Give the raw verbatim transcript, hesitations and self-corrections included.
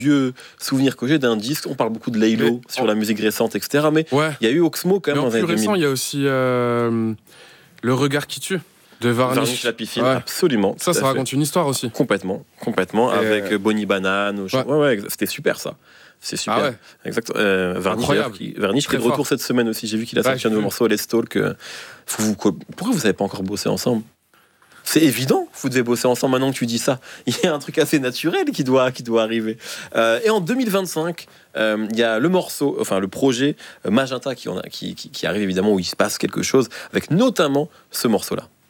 vieux souvenirs que j'ai d'un disque. On parle beaucoup de Laylo Mais, sur oh. la musique récente, et cetera. Mais il Ouais. y a eu Oxmo quand Mais même en dans les plus années deux récent, il mille. y a aussi euh, Le regard qui tue de Varnish. Varnish la Pifine, Ouais. absolument. Ça, tout à ça fait. raconte une histoire aussi. Complètement, complètement. Et avec euh... Bonnie Banane. Ou... Ouais. ouais, ouais, c'était super ça. C'est super. Ah ouais. Exact. Euh, Varnish, Incroyable. qui, Varnish qui est de Très retour fort. cette semaine aussi. J'ai vu qu'il a sorti Ouais, un nouveau j'ai vu. morceau, Let's Talk. Euh, faut vous... Pourquoi vous n'avez pas encore bossé ensemble? C'est évident, vous devez bosser ensemble maintenant que tu dis ça. Il y a un truc assez naturel qui doit, qui doit arriver. Euh, et en deux mille vingt-cinq, euh, il y a le morceau, enfin le projet euh, Magenta qui, en a, qui, qui, qui arrive évidemment où il se passe quelque chose, avec notamment ce morceau-là.